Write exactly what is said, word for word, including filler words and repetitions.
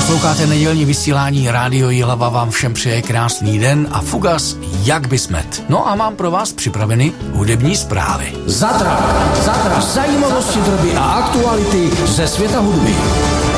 Posloucháte nedělní vysílání Rádio Jihlava, vám všem přeje krásný den a Fugas jak by smet. No a mám pro vás připraveny hudební zprávy. Zatra, zatra, zajímavosti, drby a aktuality ze světa hudby.